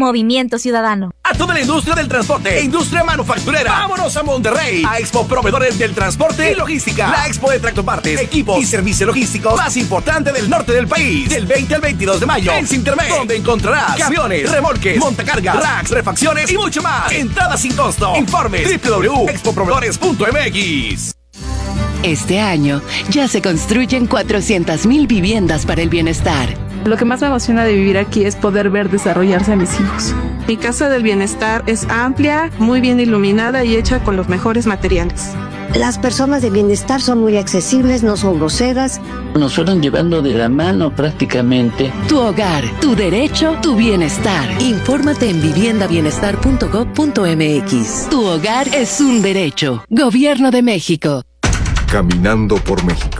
Movimiento Ciudadano. A toda la industria del transporte e industria manufacturera, vámonos a Monterrey, a Expo Proveedores del Transporte y Logística. La expo de tractopartes, equipos y servicios logísticos más importante del norte del país. Del 20 al 22 de mayo en Sintermex, donde encontrarás camiones, remolques, montacargas, racks, refacciones y mucho más. Entrada sin costo. Informe www.expoproveedores.mx. Este año ya se construyen 400,000 viviendas para el bienestar. Lo que más me emociona de vivir aquí es poder ver desarrollarse a mis hijos. Mi casa del bienestar es amplia, muy bien iluminada y hecha con los mejores materiales. Las personas de bienestar son muy accesibles, no son groseras. Nos fueron llevando de la mano prácticamente. Tu hogar, tu derecho, tu bienestar. Infórmate en viviendabienestar.gov.mx. Tu hogar es un derecho. Gobierno de México. Caminando por México.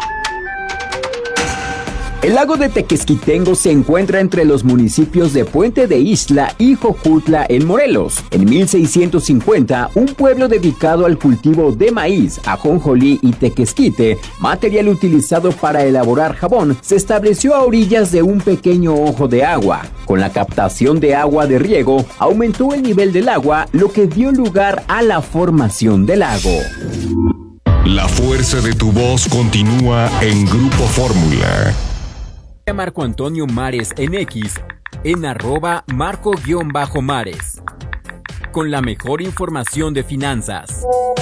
El lago de Tequesquitengo se encuentra entre los municipios de Puente de Ixtla y Jojutla en Morelos. En 1650, un pueblo dedicado al cultivo de maíz, ajonjolí y tequesquite, material utilizado para elaborar jabón, se estableció a orillas de un pequeño ojo de agua. Con la captación de agua de riego, aumentó el nivel del agua, lo que dio lugar a la formación del lago. La fuerza de tu voz continúa en Grupo Fórmula. Marco Antonio Mares en X, en @Marco_Mares. Con la mejor información de finanzas.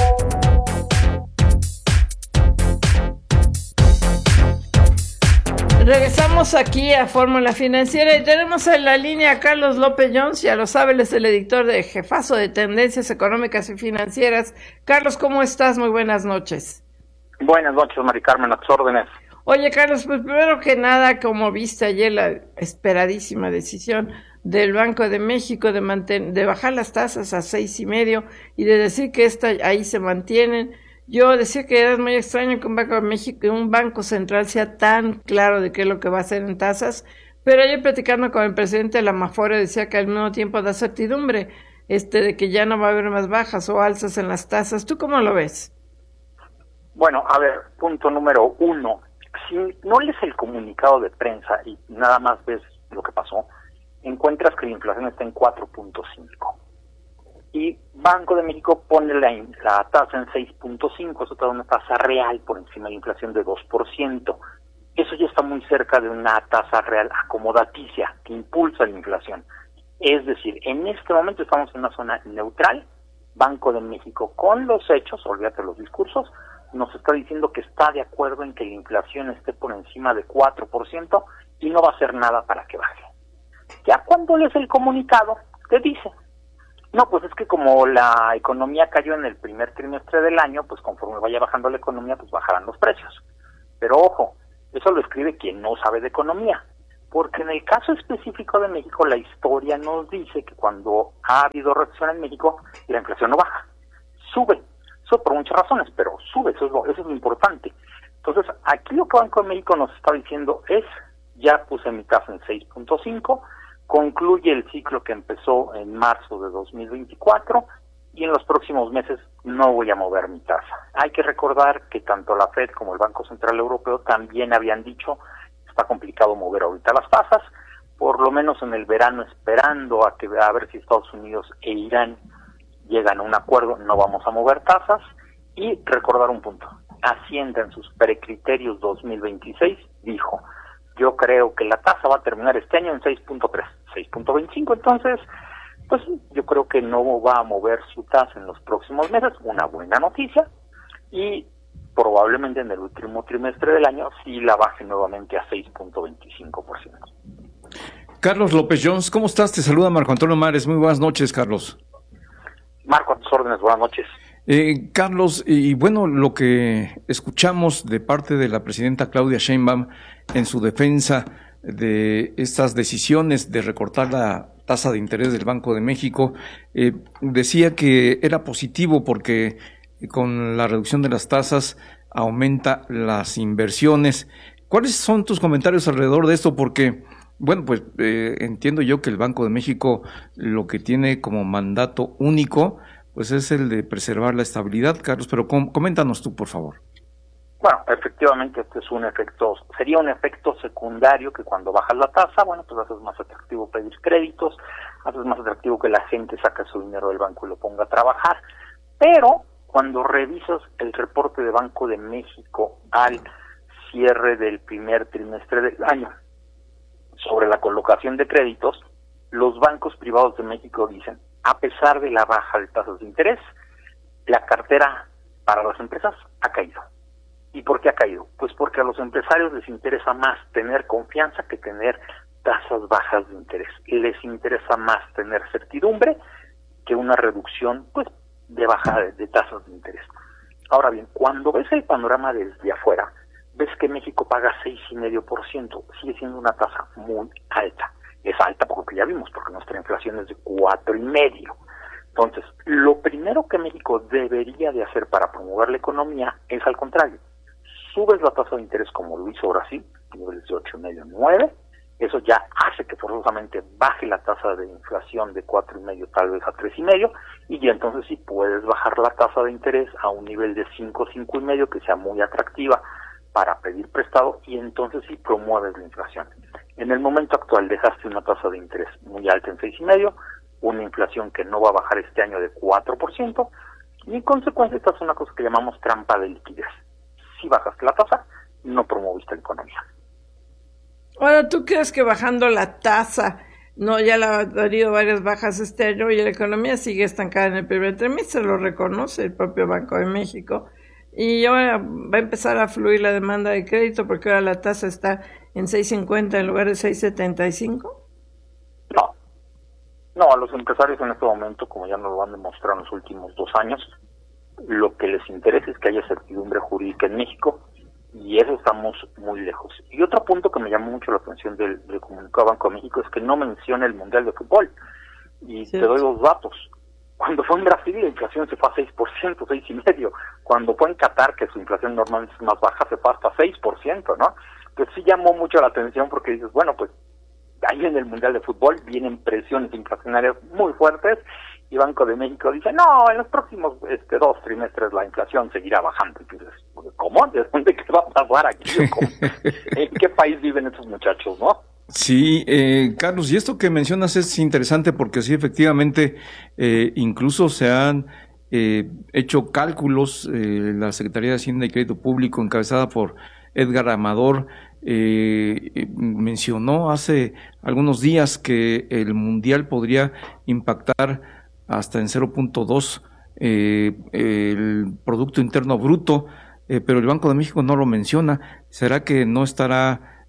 Regresamos aquí a Fórmula Financiera y tenemos en la línea a Carlos López Jones, ya lo sabe, él es el editor de Jefazo de Tendencias Económicas y Financieras. Carlos, ¿cómo estás? Muy buenas noches. Buenas noches, Mari Carmen, a tus órdenes. Oye, Carlos, pues primero que nada, como viste ayer la esperadísima decisión del Banco de México de bajar las tasas a 6.5 y de decir que ahí se mantienen. Yo decía que era muy extraño que un Banco de México, un banco central sea tan claro de qué es lo que va a hacer en tasas, pero ayer platicando con el presidente de la Mafore decía que al mismo tiempo da certidumbre de que ya no va a haber más bajas o alzas en las tasas. ¿Tú cómo lo ves? Bueno, a ver, punto número 1. Si no lees el comunicado de prensa y nada más ves lo que pasó, encuentras que la inflación está en 4.5. Y Banco de México pone la tasa en 6.5, eso te da una tasa real por encima de la inflación de 2%. Eso ya está muy cerca de una tasa real acomodaticia que impulsa la inflación. Es decir, en este momento estamos en una zona neutral. Banco de México, con los hechos, olvídate los discursos, nos está diciendo que está de acuerdo en que la inflación esté por encima de 4% y no va a hacer nada para que baje. Ya cuando lees el comunicado, te dice, no, pues es que como la economía cayó en el primer trimestre del año, pues conforme vaya bajando la economía, pues bajarán los precios. Pero ojo, eso lo escribe quien no sabe de economía, porque en el caso específico de México, la historia nos dice que cuando ha habido recesión en México, la inflación no baja, sube. Eso por muchas razones, pero sube, eso es lo importante. Entonces, aquí lo que Banco de México nos está diciendo es, ya puse mi tasa en 6.5, concluye el ciclo que empezó en marzo de 2024 y en los próximos meses no voy a mover mi tasa. Hay que recordar que tanto la Fed como el Banco Central Europeo también habían dicho, está complicado mover ahorita las tasas, por lo menos en el verano esperando a ver si Estados Unidos e Irán llegan a un acuerdo, no vamos a mover tasas. Y recordar un punto, Hacienda en sus precriterios 2026 dijo, yo creo que la tasa va a terminar este año en 6.3, 6.25, entonces, pues yo creo que no va a mover su tasa en los próximos meses, una buena noticia, y probablemente en el último trimestre del año sí la baje nuevamente a 6.25%. Carlos López Jones, ¿cómo estás? Te saluda Marco Antonio Mares, muy buenas noches, Carlos. Marco, a tus órdenes, buenas noches. Carlos, y bueno, lo que escuchamos de parte de la presidenta Claudia Sheinbaum en su defensa de estas decisiones de recortar la tasa de interés del Banco de México, decía que era positivo porque con la reducción de las tasas aumenta las inversiones. ¿Cuáles son tus comentarios alrededor de esto? Porque bueno, pues entiendo yo que el Banco de México lo que tiene como mandato único, pues es el de preservar la estabilidad, Carlos, pero coméntanos tú, por favor. Bueno, efectivamente este es sería un efecto secundario que cuando bajas la tasa, bueno, pues haces más atractivo pedir créditos, haces más atractivo que la gente saque su dinero del banco y lo ponga a trabajar. Pero cuando revisas el reporte de Banco de México al cierre del primer trimestre del año sobre la colocación de créditos, los bancos privados de México dicen, a pesar de la baja de tasas de interés, la cartera para las empresas ha caído. ¿Y por qué ha caído? Pues porque a los empresarios les interesa más tener confianza que tener tasas bajas de interés. Les interesa más tener certidumbre que una reducción, pues, de bajada de tasas de interés. Ahora bien, cuando ves el panorama desde afuera, ves que México paga 6,5%, sigue siendo una tasa muy alta. Es alta porque ya vimos, porque nuestra inflación es de 4,5%. Entonces, lo primero que México debería de hacer para promover la economía es al contrario. Subes la tasa de interés como lo hizo Brasil, niveles de 8,5, 9, eso ya hace que forzosamente baje la tasa de inflación de 4,5 tal vez a 3,5, y ya entonces sí puedes bajar la tasa de interés a un nivel de 5, 5,5 que sea muy atractiva para pedir prestado, y entonces sí promueves la inflación. En el momento actual dejaste una tasa de interés muy alta en 6,5, una inflación que no va a bajar este año de 4%, y en consecuencia esta es una cosa que llamamos trampa de liquidez. Si bajaste la tasa, no promoviste la economía. Ahora, ¿tú crees que bajando la tasa, no, ya la ha tenido varias bajas este año y la economía sigue estancada en el primer trimestre? Lo reconoce el propio Banco de México. Y ahora va a empezar a fluir la demanda de crédito porque ahora la tasa está en 6,50 en lugar de 6,75. No, a los empresarios en este momento, como ya nos lo han demostrado en los últimos 2 años, lo que les interesa es que haya certidumbre jurídica en México, y eso estamos muy lejos. Y otro punto que me llamó mucho la atención del comunicado de Banco de México es que no menciona el Mundial de Fútbol. Y sí, te doy 2 datos. Cuando fue en Brasil la inflación se fue a 6%, 6,5%. Cuando fue en Qatar, que su inflación normalmente es más baja, se fue hasta 6%, ¿no? Pues sí llamó mucho la atención porque dices, bueno, pues ahí en el Mundial de Fútbol vienen presiones inflacionarias muy fuertes, y Banco de México dice, no, en los próximos 2 trimestres la inflación seguirá bajando. Entonces, ¿cómo? ¿De dónde qué va a pasar aquí? ¿En qué país viven estos muchachos, no? Sí, Carlos, y esto que mencionas es interesante porque sí, efectivamente, incluso se han hecho cálculos, la Secretaría de Hacienda y Crédito Público, encabezada por Edgar Amador, mencionó hace algunos días que el Mundial podría impactar hasta en 0.2 el Producto Interno Bruto, pero el Banco de México no lo menciona. ¿Será que no estará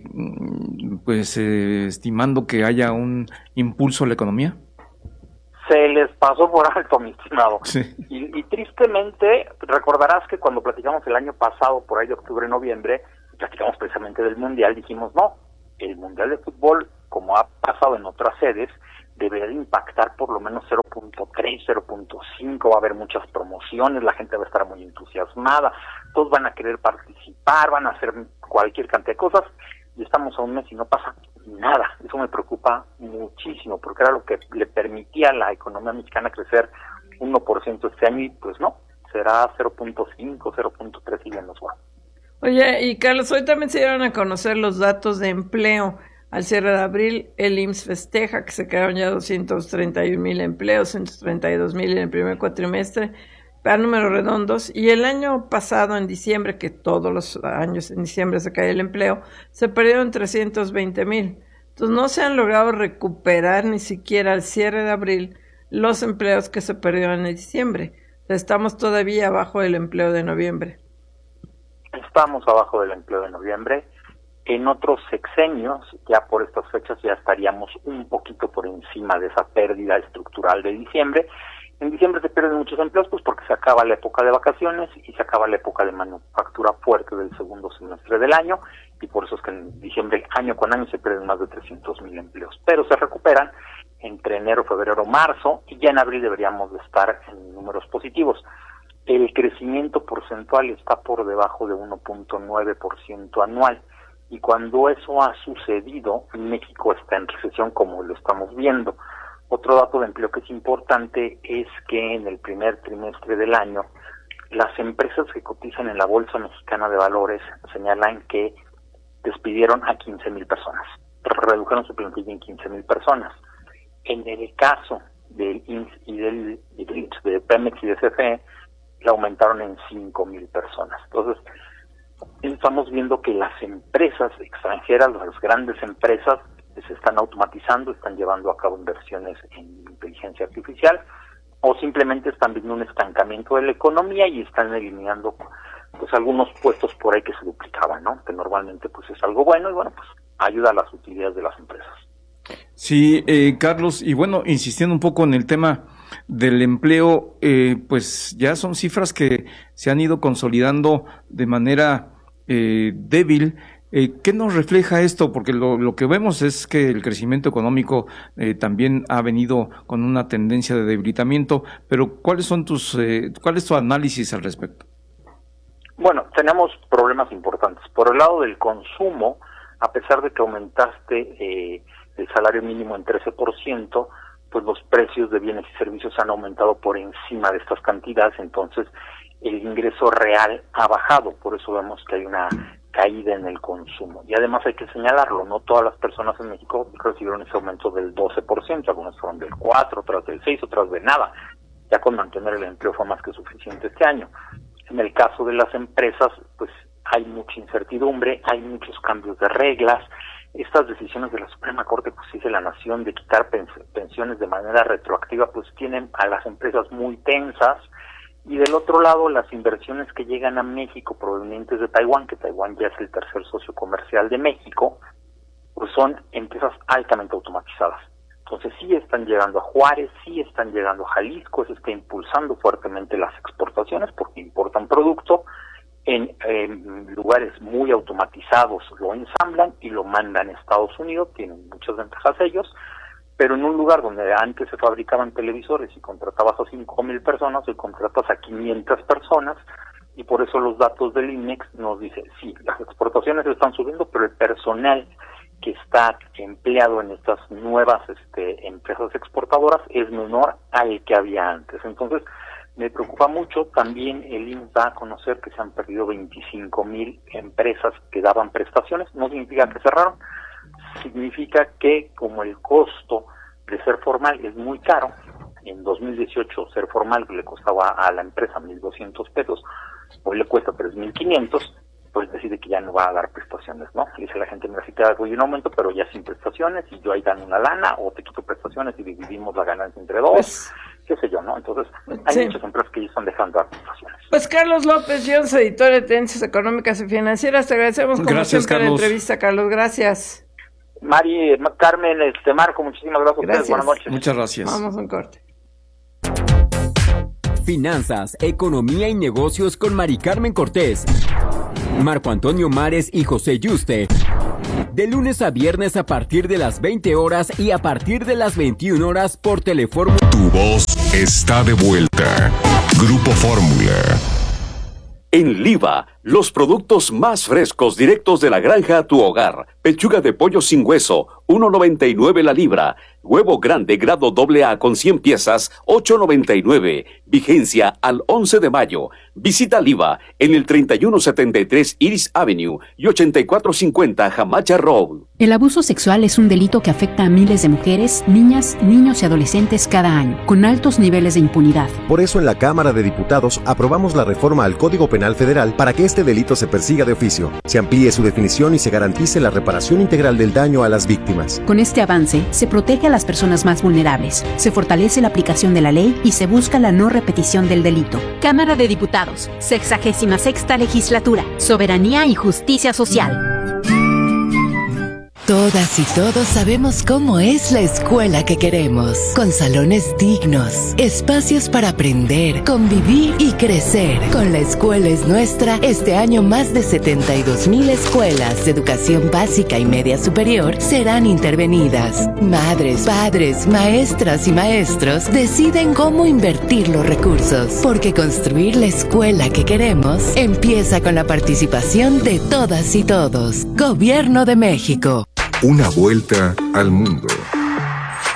estimando que haya un impulso a la economía? Se les pasó por alto, mi estimado. Sí. Y tristemente, recordarás que cuando platicamos el año pasado, por ahí de octubre, noviembre, platicamos precisamente del Mundial, dijimos, no, el Mundial de Fútbol, como ha pasado en otras sedes, debería de impactar por lo menos 0.3, 0.5, va a haber muchas promociones, la gente va a estar muy entusiasmada, todos van a querer participar, van a hacer cualquier cantidad de cosas, y estamos a un mes y no pasa nada. Eso me preocupa muchísimo, porque era lo que le permitía a la economía mexicana crecer 1% este año, y pues no, será 0.5, 0.3 y menos. Oye, y Carlos, hoy también se dieron a conocer los datos de empleo. Al cierre de abril, el IMSS festeja que se crearon ya 231,000 empleos, 132,000 en el primer cuatrimestre, para números redondos, y el año pasado, en diciembre, que todos los años en diciembre se cae el empleo, se perdieron 320,000. Entonces no se han logrado recuperar ni siquiera al cierre de abril los empleos que se perdieron en diciembre. Estamos todavía abajo del empleo de noviembre. Estamos abajo del empleo de noviembre. En otros sexenios, ya por estas fechas, ya estaríamos un poquito por encima de esa pérdida estructural de diciembre. En diciembre se pierden muchos empleos, pues porque se acaba la época de vacaciones y se acaba la época de manufactura fuerte del segundo semestre del año, y por eso es que en diciembre, año con año, se pierden más de 300,000 empleos. Pero se recuperan entre enero, febrero, marzo, y ya en abril deberíamos de estar en números positivos. El crecimiento porcentual está por debajo de 1.9% anual. Y cuando eso ha sucedido, México está en recesión, como lo estamos viendo. Otro dato de empleo que es importante es que en el primer trimestre del año las empresas que cotizan en la Bolsa Mexicana de Valores señalan que despidieron a 15,000 personas, redujeron su plantilla en 15,000 personas. En el caso del IMSS y del de Pemex y de CFE, la aumentaron en 5,000 personas. Entonces, estamos viendo que las empresas extranjeras, las grandes empresas, se están automatizando, están llevando a cabo inversiones en inteligencia artificial, o simplemente están viendo un estancamiento de la economía y están eliminando pues algunos puestos por ahí que se duplicaban, ¿no? Que normalmente pues es algo bueno y bueno, pues ayuda a las utilidades de las empresas. Sí, Carlos, y bueno, insistiendo un poco en el tema del empleo, pues ya son cifras que se han ido consolidando de manera débil. ¿Qué nos refleja esto? Porque lo que vemos es que el crecimiento económico también ha venido con una tendencia de debilitamiento, pero ¿cuál es tu análisis al respecto? Bueno, tenemos problemas importantes. Por el lado del consumo, a pesar de que aumentaste el salario mínimo en 13%, pues los precios de bienes y servicios han aumentado por encima de estas cantidades, entonces el ingreso real ha bajado, por eso vemos que hay una caída en el consumo. Y además hay que señalarlo, no todas las personas en México recibieron ese aumento del 12%, algunas fueron del 4%, otras del 6%, otras de nada. Ya con mantener el empleo fue más que suficiente este año. En el caso de las empresas, pues hay mucha incertidumbre, hay muchos cambios de reglas. Estas decisiones de la Suprema Corte de Justicia de la Nación de quitar pensiones de manera retroactiva, pues tienen a las empresas muy tensas. Y del otro lado, las inversiones que llegan a México provenientes de Taiwán, que Taiwán ya es el tercer socio comercial de México, pues son empresas altamente automatizadas. Entonces sí están llegando a Juárez, sí están llegando a Jalisco, se está impulsando fuertemente las exportaciones porque importan producto en lugares muy automatizados, lo ensamblan y lo mandan a Estados Unidos, tienen muchas ventajas ellos, pero en un lugar donde antes se fabricaban televisores y contratabas a 5,000 personas, hoy contratas a 500 personas, y por eso los datos del INEX nos dicen, sí, las exportaciones están subiendo, pero el personal que está empleado en estas nuevas empresas exportadoras es menor al que había antes. Entonces, me preocupa mucho. También el INEX da a conocer que se han perdido 25,000 empresas que daban prestaciones. No significa que cerraron, significa que como el costo de ser formal es muy caro, en 2018 ser formal le costaba a la empresa 1,200 pesos, hoy le cuesta 3,500, pues decide que ya no va a dar prestaciones, ¿no? Dice la gente, mira, sí te doy un aumento, pero ya sin prestaciones, y yo ahí gano una lana, o te quito prestaciones y dividimos la ganancia entre dos, qué sé yo, ¿no? Entonces, hay muchas empresas que ya están dejando dar prestaciones. Pues Carlos López Jones, editor de Tendencias Económicas y Financieras, te agradecemos como siempre la entrevista, Carlos, gracias. Mari, Carmen, Marco, muchísimas gracias a ustedes, buenas noches. Muchas gracias. Vamos a un corte. Finanzas, economía y negocios con Mari Carmen Cortés, Marco Antonio Mares y José Yuste. De lunes a viernes a partir de las 20 horas y a partir de las 21 horas por Telefórmula. Tu voz está de vuelta. Grupo Fórmula. En Liva, los productos más frescos directos de la granja a tu hogar. Pechuga de pollo sin hueso, 1.99 la libra. Huevo grande grado AA con 100 piezas, 8.99. Vigencia al 11 de mayo. Visita Liva en el 3173 Iris Avenue y 8450 Hamacha Road. El abuso sexual es un delito que afecta a miles de mujeres, niñas, niños y adolescentes cada año, con altos niveles de impunidad. Por eso en la Cámara de Diputados aprobamos la reforma al Código Penal Federal para que este delito se persiga de oficio, se amplíe su definición y se garantice la reparación integral del daño a las víctimas. Con este avance, se protege a las personas más vulnerables, se fortalece la aplicación de la ley y se busca la no repetición del delito. Cámara de Diputados, 66ª Legislatura, Soberanía y Justicia Social. Todas y todos sabemos cómo es la escuela que queremos, con salones dignos, espacios para aprender, convivir y crecer. Con La Escuela es Nuestra, este año más de 72,000 escuelas de educación básica y media superior serán intervenidas. Madres, padres, maestras y maestros deciden cómo invertir los recursos, porque construir la escuela que queremos empieza con la participación de todas y todos. Gobierno de México. Una vuelta al mundo.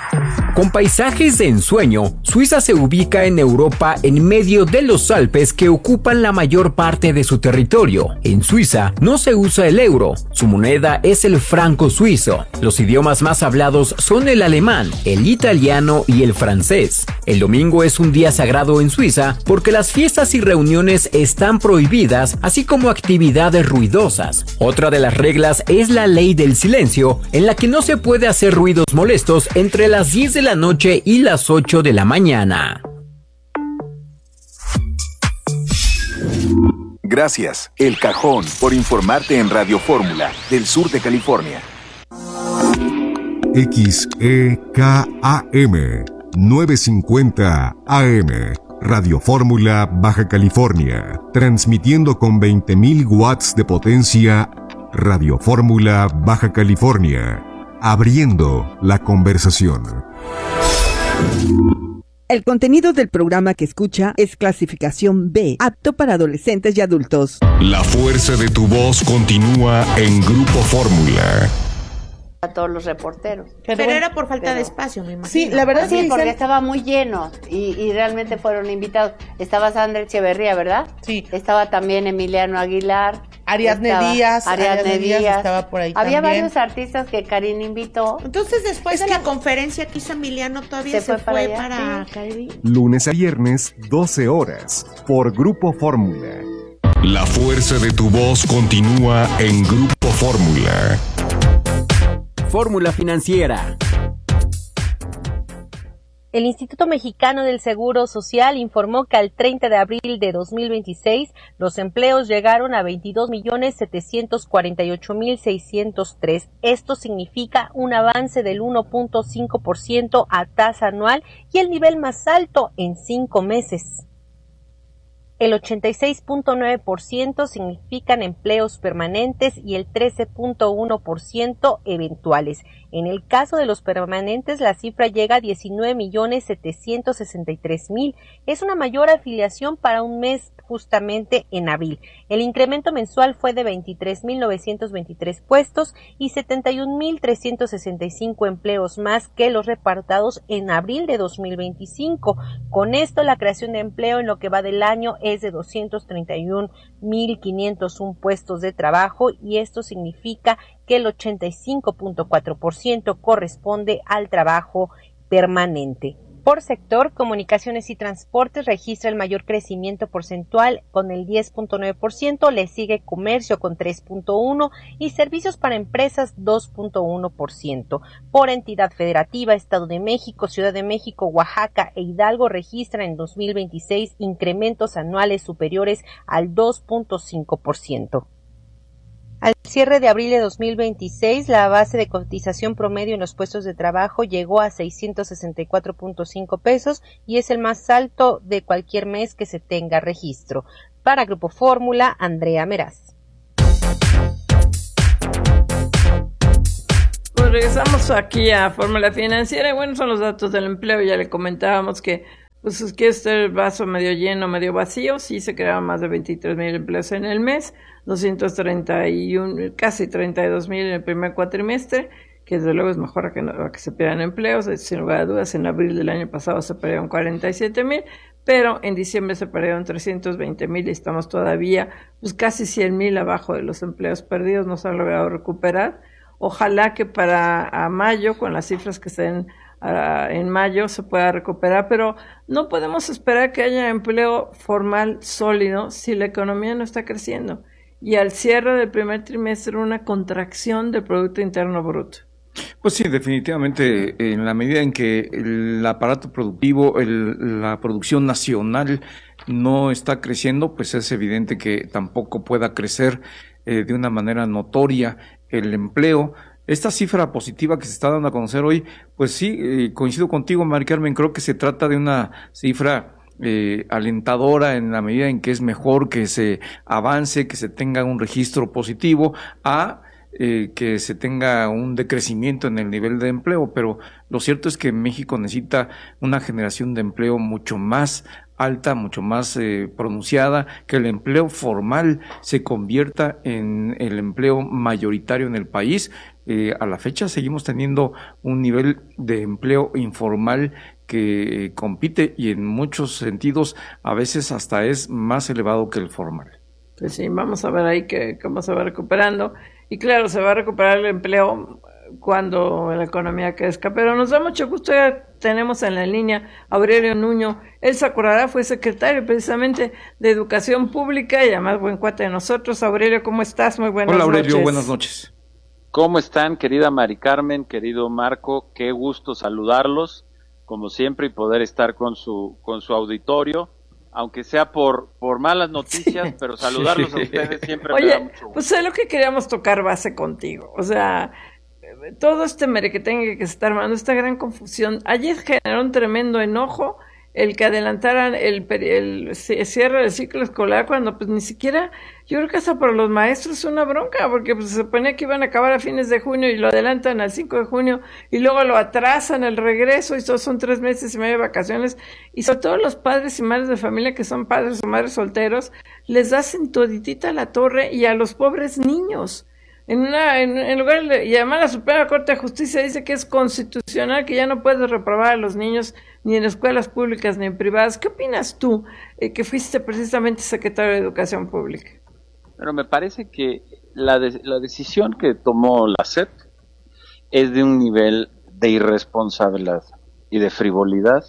Con paisajes de ensueño, Suiza se ubica en Europa en medio de los Alpes que ocupan la mayor parte de su territorio. En Suiza no se usa el euro, su moneda es el franco suizo. Los idiomas más hablados son el alemán, el italiano y el francés. El domingo es un día sagrado en Suiza porque las fiestas y reuniones están prohibidas, así como actividades ruidosas. Otra de las reglas es la ley del silencio, en la que no se puede hacer ruidos molestos entre las 10 de la noche y las 8 de la mañana. Gracias, El Cajón, por informarte en Radio Fórmula, del sur de California. XEKAM 950 AM, Radio Fórmula, Baja California, transmitiendo con 20.000 watts de potencia. Radio Fórmula, Baja California, abriendo la conversación. El contenido del programa que escucha es clasificación B, apto para adolescentes y adultos. La fuerza de tu voz continúa en Grupo Fórmula. A todos los reporteros. Pero era por falta de espacio, me imagino. Sí, la verdad sí, porque estaba muy lleno y realmente fueron invitados. Estaba Sandra Echeverría, ¿verdad? Sí. Estaba también Emiliano Aguilar. Ariadne Díaz estaba por ahí. Había también varios artistas que Karin invitó. Entonces, después de la conferencia que hizo Emiliano, todavía se fue para Lunes a viernes, 12 horas, por Grupo Fórmula. La fuerza de tu voz continúa en Grupo Fórmula. Fórmula Financiera. El Instituto Mexicano del Seguro Social informó que al 30 de abril de 2026 los empleos llegaron a 22.748.603. Esto significa un avance del 1.5% a tasa anual y el nivel más alto en 5 meses. El 86.9% significan empleos permanentes y el 13.1% eventuales. En el caso de los permanentes, la cifra llega a 19.763.000. Es una mayor afiliación para un mes justamente en abril. El incremento mensual fue de 23.923 puestos y 71.365 empleos más que los reportados en abril de 2025. Con esto, la creación de empleo en lo que va del año es de 231.501 puestos de trabajo y esto significa que el 85.4% corresponde al trabajo permanente. Por sector, comunicaciones y transportes registra el mayor crecimiento porcentual con el 10.9%, le sigue comercio con 3.1% y servicios para empresas 2.1%. Por entidad federativa, Estado de México, Ciudad de México, Oaxaca e Hidalgo registran en 2026 incrementos anuales superiores al 2.5%. Al cierre de abril de 2026, la base de cotización promedio en los puestos de trabajo llegó a 664.5 pesos y es el más alto de cualquier mes que se tenga registro. Para Grupo Fórmula, Andrea Meraz. Pues regresamos aquí a Fórmula Financiera y bueno, son los datos del empleo. Ya le comentábamos que pues es que el vaso medio lleno, medio vacío. Sí se crearon más de 23,000 empleos en el mes, 231, casi 32,000 en el primer cuatrimestre, que desde luego es mejor a que se pierdan empleos. Sin lugar a dudas, en abril del año pasado se perdieron 47,000, pero en diciembre se perdieron 320,000 y estamos todavía pues casi 100,000 abajo de los empleos perdidos. No se han logrado recuperar. Ojalá que para mayo, con las cifras que se den en mayo, se pueda recuperar, pero no podemos esperar que haya empleo formal sólido si la economía no está creciendo. Y al cierre del primer trimestre, una contracción del Producto Interno Bruto. Pues sí, definitivamente, en la medida en que el aparato productivo, la producción nacional no está creciendo, pues es evidente que tampoco pueda crecer de una manera notoria el empleo. Esta cifra positiva que se está dando a conocer hoy, pues sí, coincido contigo, Mari Carmen, creo que se trata de una cifra alentadora en la medida en que es mejor que se avance, que se tenga un registro positivo a que se tenga un decrecimiento en el nivel de empleo, pero lo cierto es que México necesita una generación de empleo mucho más alta, mucho más pronunciada, que el empleo formal se convierta en el empleo mayoritario en el país. A la fecha seguimos teniendo un nivel de empleo informal que compite y en muchos sentidos a veces hasta es más elevado que el formal. Pues sí, vamos a ver ahí cómo se va recuperando. Y claro, se va a recuperar el empleo cuando la economía crezca. Pero nos da mucho gusto, ya tenemos en la línea a Aurelio Nuño. Él se acordará, fue secretario precisamente de Educación Pública y además buen cuate de nosotros. Aurelio, ¿cómo estás? Muy buenas noches. Hola Aurelio, buenas noches. ¿Cómo están, querida Mari Carmen, querido Marco? Qué gusto saludarlos, como siempre, y poder estar con su auditorio, aunque sea por malas noticias, sí, pero saludarlos a ustedes siempre me da mucho gusto. Pues es lo que queríamos tocar base contigo, o sea, todo este merequetengue que se está armando, esta gran confusión. Ayer generó un tremendo enojo el que adelantaran el cierre del ciclo escolar, cuando pues ni siquiera, yo creo que hasta para los maestros es una bronca, porque pues se suponía que iban a acabar a fines de junio y lo adelantan al 5 de junio y luego lo atrasan el regreso, y son 3 meses y medio de vacaciones, y sobre todo los padres y madres de familia que son padres o madres solteros, les hacen toditita la torre, y a los pobres niños. En lugar de, y además la Suprema Corte de Justicia dice que es constitucional, que ya no puedes reprobar a los niños ni en escuelas públicas ni en privadas. ¿Qué opinas tú, que fuiste precisamente secretario de Educación Pública? Pero me parece que la decisión que tomó la SEP es de un nivel de irresponsabilidad y de frivolidad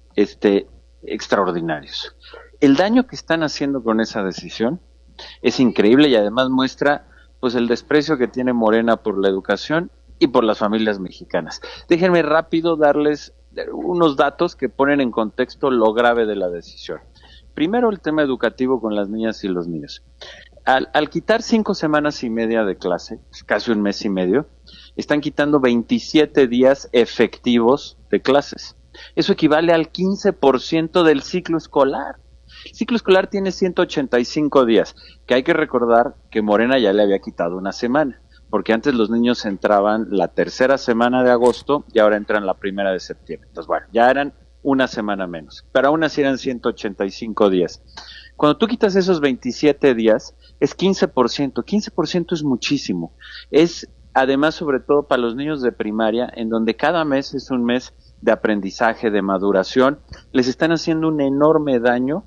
extraordinarios. El daño que están haciendo con esa decisión es increíble, y además muestra pues el desprecio que tiene Morena por la educación y por las familias mexicanas. Déjenme rápido darles unos datos que ponen en contexto lo grave de la decisión. Primero, el tema educativo con las niñas y los niños. Al quitar 5 semanas y media de clase, casi un mes y medio, están quitando 27 días efectivos de clases. Eso equivale al 15% del ciclo escolar. El ciclo escolar tiene 185 días, que hay que recordar que Morena ya le había quitado una semana, porque antes los niños entraban la tercera semana de agosto y ahora entran la primera de septiembre. Entonces, bueno, ya eran una semana menos, pero aún así eran 185 días. Cuando tú quitas esos 27 días, es 15%. 15% es muchísimo. Es, además, sobre todo para los niños de primaria, en donde cada mes es un mes de aprendizaje, de maduración, les están haciendo un enorme daño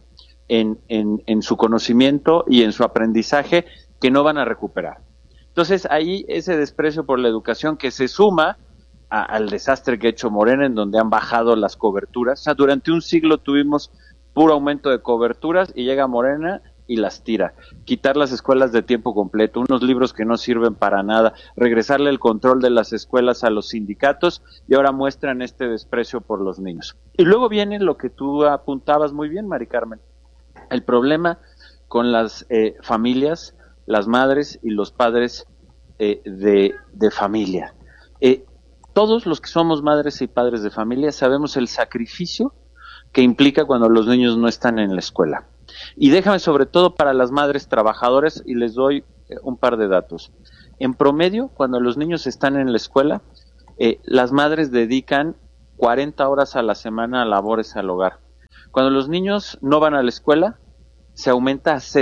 en su conocimiento y en su aprendizaje, que no van a recuperar. Entonces ahí ese desprecio por la educación, que se suma al desastre que ha hecho Morena, en donde han bajado las coberturas. O sea, durante un siglo tuvimos puro aumento de coberturas, y llega Morena y las tira. Quitar las escuelas de tiempo completo, unos libros que no sirven para nada, regresarle el control de las escuelas a los sindicatos, y ahora muestran este desprecio por los niños. Y luego viene lo que tú apuntabas muy bien, Mari Carmen, el problema con las familias, las madres y los padres de familia. Todos los que somos madres y padres de familia sabemos el sacrificio que implica cuando los niños no están en la escuela. Y déjame, sobre todo para las madres trabajadoras, y les doy un par de datos. En promedio, cuando los niños están en la escuela, las madres dedican 40 horas a la semana a labores al hogar. Cuando los niños no van a la escuela, se aumenta a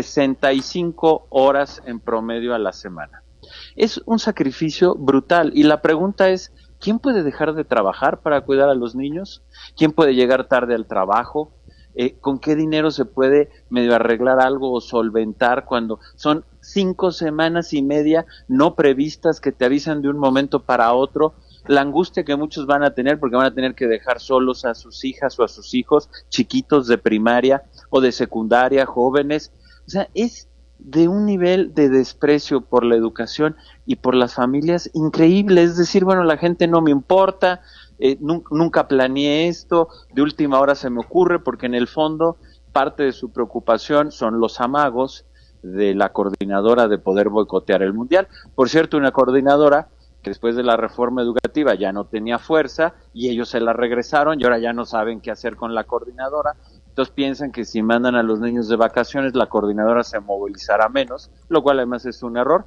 65 horas en promedio a la semana. Es un sacrificio brutal, y la pregunta es, ¿quién puede dejar de trabajar para cuidar a los niños? ¿Quién puede llegar tarde al trabajo? ¿Con qué dinero se puede medio arreglar algo o solventar cuando son 5 semanas y media no previstas que te avisan de un momento para otro? La angustia que muchos van a tener porque van a tener que dejar solos a sus hijas o a sus hijos chiquitos de primaria o de secundaria, jóvenes. O sea, es de un nivel de desprecio por la educación y por las familias increíble. Es decir, bueno, la gente no me importa, nunca planeé esto, de última hora se me ocurre, porque en el fondo parte de su preocupación son los amagos de la coordinadora de poder boicotear el mundial. Por cierto, una coordinadora que después de la reforma educativa ya no tenía fuerza, y ellos se la regresaron y ahora ya no saben qué hacer con la coordinadora. Entonces piensan que si mandan a los niños de vacaciones, la coordinadora se movilizará menos, lo cual además es un error.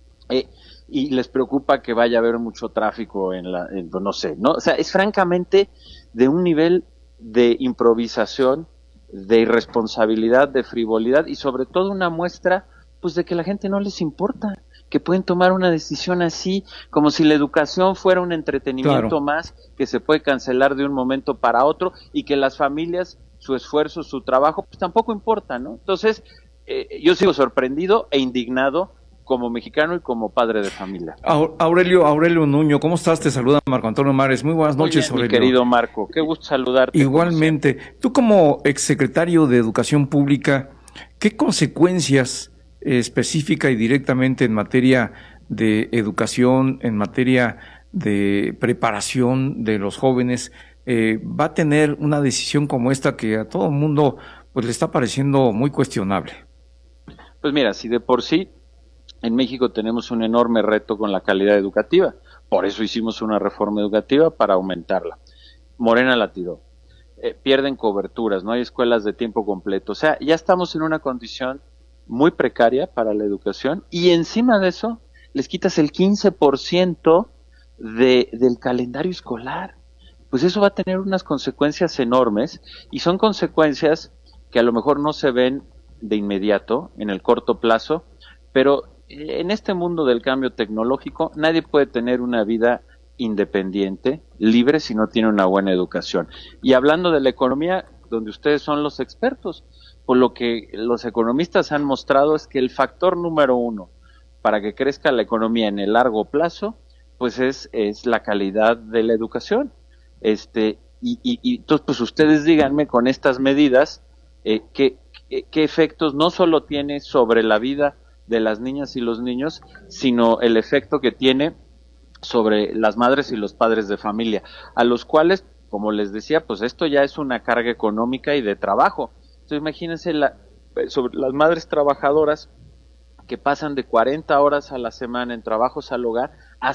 Y les preocupa que vaya a haber mucho tráfico no sé, ¿no? O sea, es francamente de un nivel de improvisación, de irresponsabilidad, de frivolidad y sobre todo una muestra pues de que la gente no les importa, que pueden tomar una decisión así, como si la educación fuera un entretenimiento más que se puede cancelar de un momento para otro y que las familias, su esfuerzo, su trabajo, pues tampoco importa, ¿no? Entonces, yo sigo sorprendido e indignado como mexicano y como padre de familia. Aurelio Nuño, ¿cómo estás? Te saluda Marco Antonio Mares. Muy buenas noches, Muy bien, Aurelio. mi querido Marco, qué gusto saludarte. Igualmente. Tú como exsecretario de Educación Pública, ¿qué consecuencias específica y directamente en materia de educación, en materia de preparación de los jóvenes, va a tener una decisión como esta que a todo el mundo pues le está pareciendo muy cuestionable? Pues mira, si de por sí en México tenemos un enorme reto con la calidad educativa, por eso hicimos una reforma educativa para aumentarla. Morena la tiró. Pierden coberturas, no hay escuelas de tiempo completo, o sea, ya estamos en una condición muy precaria para la educación y encima de eso les quitas el 15% del calendario escolar. Pues eso va a tener unas consecuencias enormes y son consecuencias que a lo mejor no se ven de inmediato, en el corto plazo, pero en este mundo del cambio tecnológico nadie puede tener una vida independiente, libre, si no tiene una buena educación. Y hablando de la economía, donde ustedes son los expertos, por lo que los economistas han mostrado es que el factor número uno para que crezca la economía en el largo plazo, pues es la calidad de la educación. Y entonces, pues ustedes díganme con estas medidas qué efectos no solo tiene sobre la vida de las niñas y los niños, sino el efecto que tiene sobre las madres y los padres de familia, a los cuales, como les decía, pues esto ya es una carga económica y de trabajo. Entonces imagínense sobre las madres trabajadoras que pasan de 40 horas a la semana en trabajos al hogar a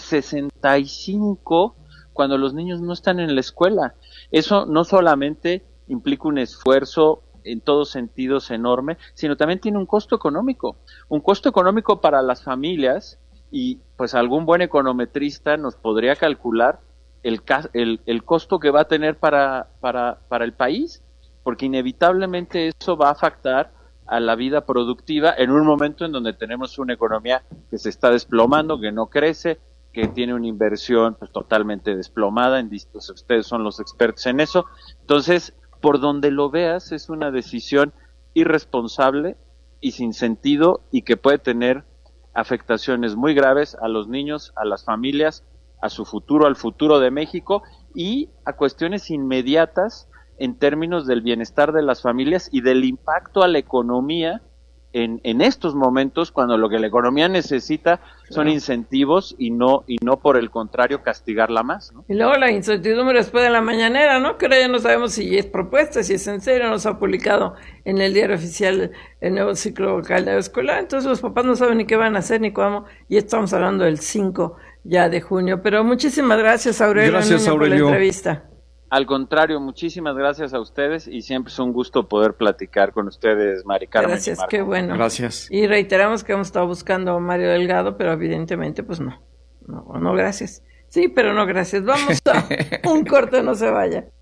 65 cuando los niños no están en la escuela. Eso no solamente implica un esfuerzo en todos sentidos enorme, sino también tiene un costo económico para las familias y pues algún buen econometrista nos podría calcular el costo que va a tener para el país, porque inevitablemente eso va a afectar a la vida productiva en un momento en donde tenemos una economía que se está desplomando, que no crece, que tiene una inversión pues totalmente desplomada, ustedes son los expertos en eso. Entonces, por donde lo veas, es una decisión irresponsable y sin sentido y que puede tener afectaciones muy graves a los niños, a las familias, a su futuro, al futuro de México y a cuestiones inmediatas en términos del bienestar de las familias y del impacto a la economía en estos momentos cuando lo que la economía necesita son incentivos y no por el contrario castigarla más, ¿no? Y luego la incertidumbre después de la mañanera, ¿no? Que ahora ya no sabemos si es propuesta, si es en serio, no se ha publicado en el diario oficial el nuevo ciclo calendario escolar, entonces los papás no saben ni qué van a hacer ni cómo, y estamos hablando del 5 ya de junio, pero muchísimas gracias Aurelio Nuño, por la entrevista. Al contrario, muchísimas gracias a ustedes y siempre es un gusto poder platicar con ustedes, Mari Carmen. Gracias, qué bueno. Gracias. Y reiteramos que hemos estado buscando a Mario Delgado, pero evidentemente pues no, gracias. Sí, pero no gracias. Vamos a un corte, no se vaya.